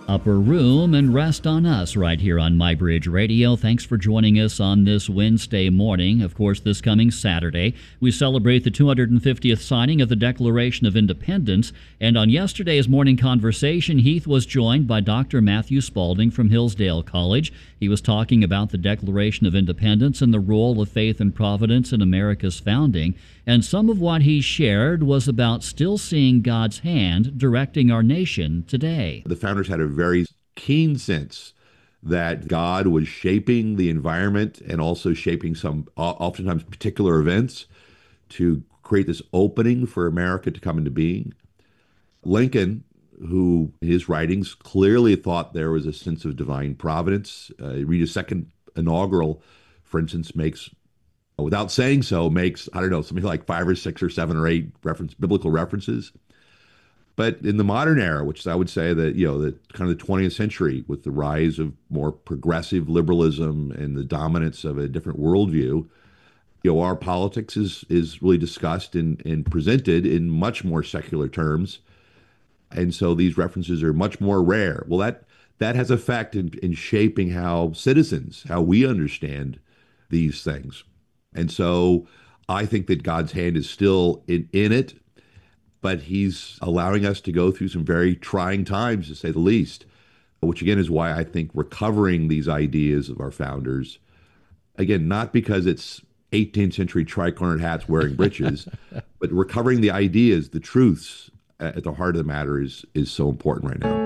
Upper Room and Rest on Us right here on MyBridge Radio. Thanks for joining us on this Wednesday morning. Of course, this coming Saturday, we celebrate the 250th signing of the Declaration of Independence. And on yesterday's morning conversation, Heath was joined by Dr. Matthew Spalding from Hillsdale College. He was talking about the Declaration of Independence and the role of faith and providence in America's founding. And some of what he shared was about still seeing God's hand directing our nation today. The founders had a very keen sense that God was shaping the environment and also shaping some oftentimes particular events to create this opening for America to come into being. Lincoln, who in his writings clearly thought there was a sense of divine providence, read his second inaugural, for instance, without saying so, makes, I don't know, something like 5 or 6 or 7 or 8 biblical references. But in the modern era, which I would say that, the kind of the 20th century, with the rise of more progressive liberalism and the dominance of a different worldview, our politics is really discussed and presented in much more secular terms. And so these references are much more rare. Well, that has effect in shaping how we understand these things. And so I think that God's hand is still in it, but he's allowing us to go through some very trying times, to say the least, which again is why I think recovering these ideas of our founders, again, not because it's 18th century tri-cornered hats wearing breeches, but recovering the ideas, the truths at the heart of the matter is so important right now.